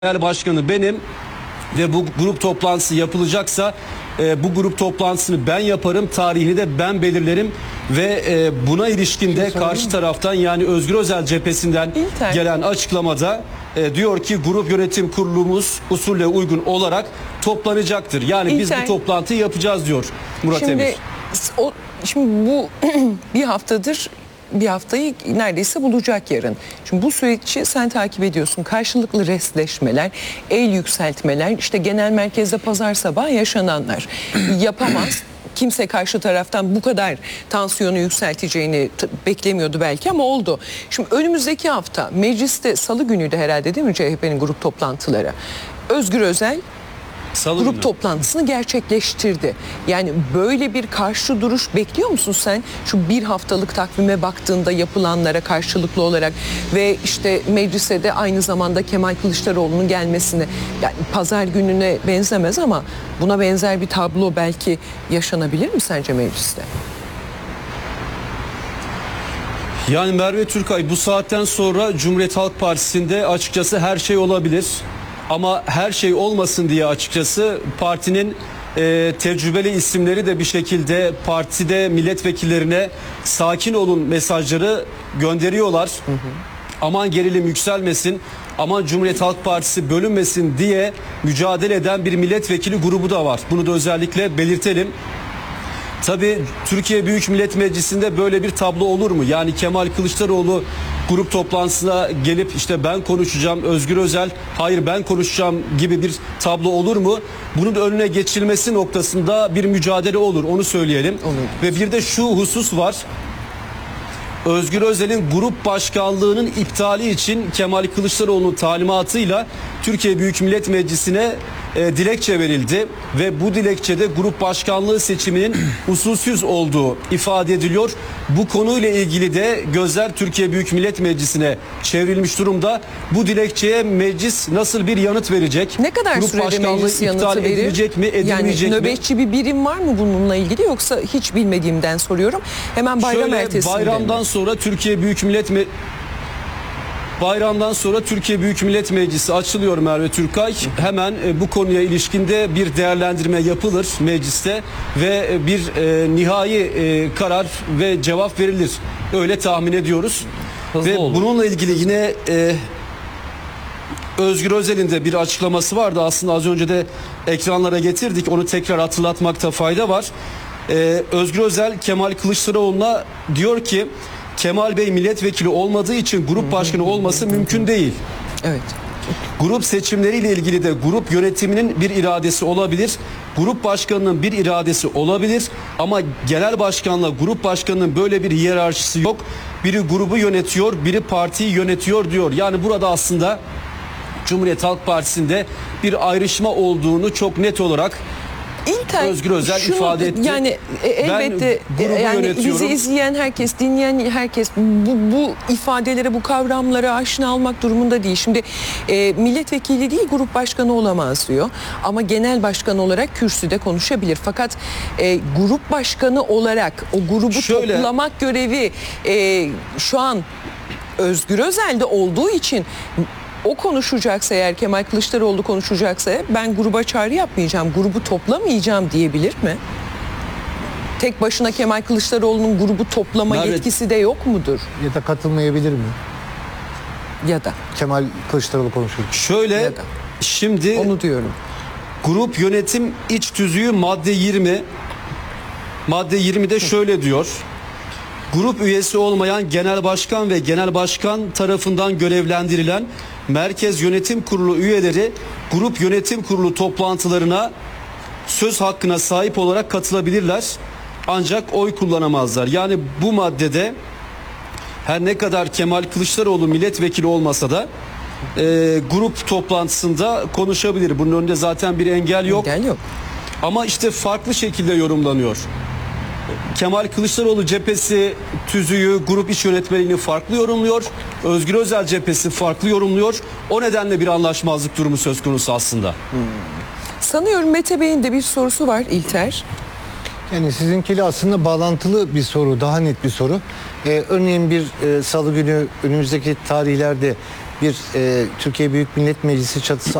Genel başkanı benim ve bu grup toplantısı yapılacaksa bu grup toplantısını ben yaparım, tarihini de ben belirlerim ve buna ilişkin de karşı taraftan, yani Özgür Özel cephesinden gelen açıklamada diyor ki grup yönetim kurulumuz usulle uygun olarak toplanacaktır. Yani biz bu toplantıyı yapacağız diyor Murat Emir. Şimdi bu bir haftayı neredeyse bulacak yarın. Şimdi bu süreci sen takip ediyorsun. Karşılıklı restleşmeler, el yükseltmeler, işte genel merkezde pazar sabahı yaşananlar. Yapamaz. Kimse karşı taraftan bu kadar tansiyonu yükselteceğini beklemiyordu belki ama oldu. Şimdi önümüzdeki hafta mecliste salı günüydü herhalde, değil mi, CHP'nin grup toplantıları? Özgür Özel grup toplantısını gerçekleştirdi. Yani böyle bir karşı duruş bekliyor musun sen? Şu bir haftalık takvime baktığında yapılanlara karşılıklı olarak ve işte meclise de aynı zamanda Kemal Kılıçdaroğlu'nun gelmesini, yani pazar gününe benzemez ama buna benzer bir tablo belki yaşanabilir mi sence mecliste? Yani Merve Türkay, bu saatten sonra Cumhuriyet Halk Partisi'nde açıkçası her şey olabilir. Ama her şey olmasın diye açıkçası partinin tecrübeli isimleri de bir şekilde partide milletvekillerine sakin olun mesajları gönderiyorlar. Aman gerilim yükselmesin, aman Cumhuriyet Halk Partisi bölünmesin diye mücadele eden bir milletvekili grubu da var. Bunu da özellikle belirtelim. Tabii Türkiye Büyük Millet Meclisi'nde böyle bir tablo olur mu? Yani Kemal Kılıçdaroğlu grup toplantısına gelip işte ben konuşacağım, Özgür Özel hayır ben konuşacağım gibi bir tablo olur mu? Bunun önüne geçilmesi noktasında bir mücadele olur, onu söyleyelim. Olur. Ve bir de şu husus var. Özgür Özel'in grup başkanlığının iptali için Kemal Kılıçdaroğlu'nun talimatıyla Türkiye Büyük Millet Meclisi'ne dilekçe verildi ve bu dilekçede grup başkanlığı seçiminin usulsüz olduğu ifade ediliyor. Bu konuyla ilgili de gözler Türkiye Büyük Millet Meclisi'ne çevrilmiş durumda. Bu dilekçeye meclis nasıl bir yanıt verecek? Ne kadar sürede meclis yanıtı verir? Edilecek mi, edilmeyecek yani nöbetçi bir birim var mı bununla ilgili, yoksa hiç bilmediğimden soruyorum. Hemen bayram ertesinde. Bayramdan sonra Türkiye Büyük Millet Bayramdan sonra Türkiye Büyük Millet Meclisi açılıyor Merve Türkay. Hemen bu konuya ilişkinde bir değerlendirme yapılır mecliste ve bir nihai karar ve cevap verilir. Öyle tahmin ediyoruz. Hızlı ve olur. Bununla ilgili yine Özgür Özel'in de bir açıklaması vardı. Aslında az önce de ekranlara getirdik. Onu tekrar hatırlatmakta fayda var. Özgür Özel Kemal Kılıçdaroğlu'na diyor ki Kemal Bey milletvekili olmadığı için grup başkanı olması mümkün değil. Evet. Grup seçimleriyle ilgili de grup yönetiminin bir iradesi olabilir. Grup başkanının bir iradesi olabilir. Ama genel başkanla grup başkanının böyle bir hiyerarşisi yok. Biri grubu yönetiyor, biri partiyi yönetiyor diyor. Yani burada aslında Cumhuriyet Halk Partisi'nde bir ayrışma olduğunu çok net olarak Özgür Özel ifade etti. Yani elbette yani bizi izleyen herkes, dinleyen herkes bu ifadelere, bu kavramlara aşina olmak durumunda değil. Şimdi milletvekili değil grup başkanı olamaz diyor. Ama genel başkan olarak kürsüde konuşabilir. Fakat grup başkanı olarak o grubu toplamak görevi şu an Özgür Özel'de olduğu için o konuşacaksa, eğer Kemal Kılıçdaroğlu konuşacaksa, ben gruba çağrı yapmayacağım, grubu toplamayacağım diyebilir mi? Tek başına Kemal Kılıçdaroğlu'nun grubu toplama yetkisi de yok mudur? Ya da katılmayabilir mi? Ya da. Kemal Kılıçdaroğlu konuşuyor. Şöyle, şimdi onu diyorum. Grup yönetim iç tüzüğü madde 20. Madde 20'de şöyle diyor. Grup üyesi olmayan genel başkan ve genel başkan tarafından görevlendirilen Merkez Yönetim Kurulu üyeleri grup yönetim kurulu toplantılarına söz hakkına sahip olarak katılabilirler. Ancak oy kullanamazlar. Yani bu maddede her ne kadar Kemal Kılıçdaroğlu milletvekili olmasa da grup toplantısında konuşabilir. Bunun önünde zaten bir engel yok. Engel yok. Ama işte farklı şekilde yorumlanıyor. Kemal Kılıçdaroğlu cephesi tüzüğü, grup iş yönetmeliğini farklı yorumluyor. Özgür Özel cephesi farklı yorumluyor. O nedenle bir anlaşmazlık durumu söz konusu aslında. Sanıyorum Mete Bey'in de bir sorusu var İlter. Yani sizinkiyle aslında bağlantılı bir soru, daha net bir soru. Örneğin bir salı günü önümüzdeki tarihlerde bir Türkiye Büyük Millet Meclisi çatısı